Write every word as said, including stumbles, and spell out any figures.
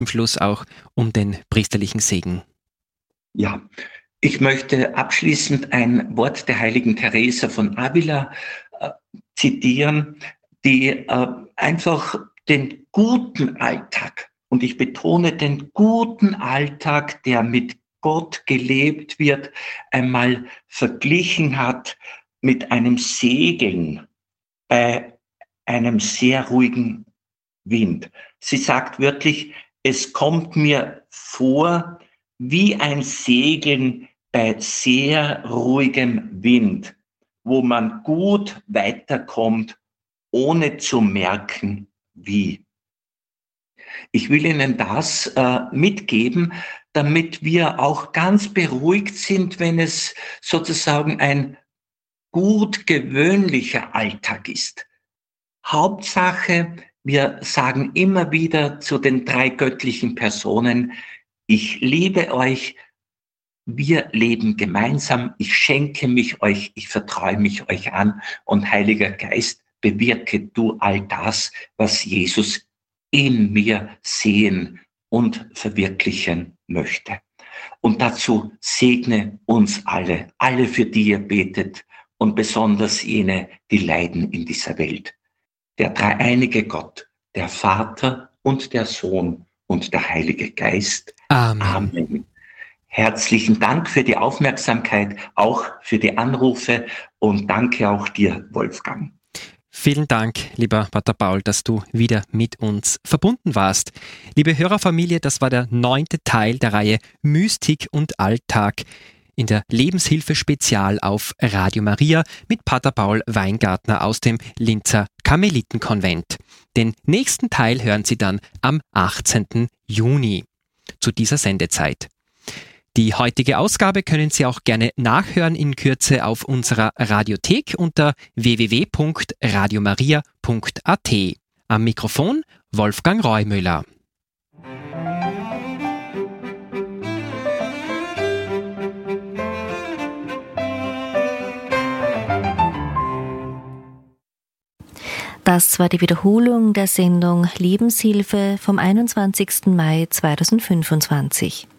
Zum Schluss auch um den priesterlichen Segen. Ja, ich möchte abschließend ein Wort der heiligen Teresa von Avila äh, zitieren, die äh, einfach den guten Alltag, und ich betone den guten Alltag, der mit Gott gelebt wird, einmal verglichen hat mit einem Segeln bei einem sehr ruhigen Wind. Sie sagt wörtlich, es kommt mir vor wie ein Segeln bei sehr ruhigem Wind, wo man gut weiterkommt, ohne zu merken, wie. Ich will Ihnen das äh, mitgeben, damit wir auch ganz beruhigt sind, wenn es sozusagen ein gut gewöhnlicher Alltag ist. Hauptsache, wir sagen immer wieder zu den drei göttlichen Personen, ich liebe euch, wir leben gemeinsam, ich schenke mich euch, ich vertraue mich euch an und Heiliger Geist, bewirke du all das, was Jesus in mir sehen und verwirklichen möchte. Und dazu segne uns alle, alle, für die ihr betet und besonders jene, die leiden in dieser Welt. Der dreieinige Gott, der Vater und der Sohn und der Heilige Geist. Amen. Amen. Herzlichen Dank für die Aufmerksamkeit, auch für die Anrufe und danke auch dir, Wolfgang. Vielen Dank, lieber Pater Paul, dass du wieder mit uns verbunden warst. Liebe Hörerfamilie, das war der neunte Teil der Reihe Mystik und Alltag in der Lebenshilfe-Spezial auf Radio Maria mit Pater Paul Weingartner aus dem Linzer Karmelitenkonvent. Den nächsten Teil hören Sie dann am achtzehnten Juni zu dieser Sendezeit. Die heutige Ausgabe können Sie auch gerne nachhören in Kürze auf unserer Radiothek unter w w w punkt radio maria punkt a t. Am Mikrofon Wolfgang Reumüller. Das war die Wiederholung der Sendung Lebenshilfe vom einundzwanzigsten Mai zweitausendfünfundzwanzig.